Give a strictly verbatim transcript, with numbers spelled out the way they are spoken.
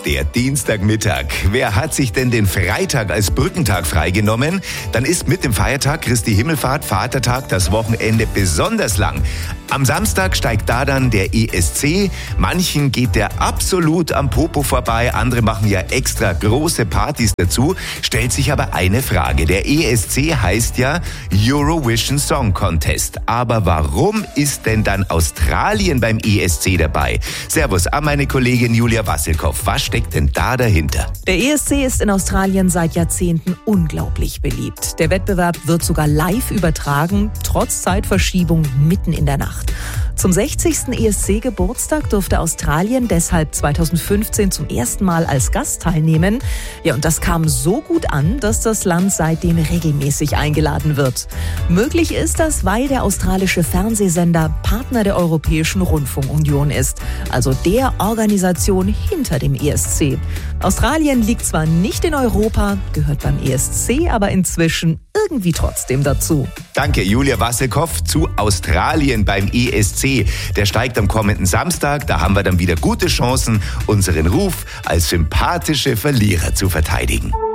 Der Dienstagmittag. Wer hat sich denn den Freitag als Brückentag freigenommen? Dann ist mit dem Feiertag Christi Himmelfahrt, Vatertag, das Wochenende besonders lang. Am Samstag steigt da dann der E S C. Manchen geht der absolut am Popo vorbei. Andere machen ja extra große Partys dazu. Stellt sich aber eine Frage. Der E S C heißt ja Eurovision Song Contest. Aber warum ist denn dann Australien beim E S C dabei? Servus an meine Kollegin Julia Wassilkow. Was steckt denn da dahinter? Der E S C ist in Australien seit Jahrzehnten unglaublich beliebt. Der Wettbewerb wird sogar live übertragen, trotz Zeitverschiebung mitten in der Nacht. Zum sechzigsten E S C-Geburtstag durfte Australien deshalb zweitausendfünfzehn zum ersten Mal als Gast teilnehmen. Ja, und das kam so gut an, dass das Land seitdem regelmäßig eingeladen wird. Möglich ist das, weil der australische Fernsehsender Partner der Europäischen Rundfunkunion ist, also der Organisation hinter dem E S C. Australien liegt zwar nicht in Europa, gehört beim E S C aber inzwischen irgendwie trotzdem dazu. Danke, Julia Wassilkow zu Australien beim E S C. Der steigt am kommenden Samstag. Da haben wir dann wieder gute Chancen, unseren Ruf als sympathische Verlierer zu verteidigen.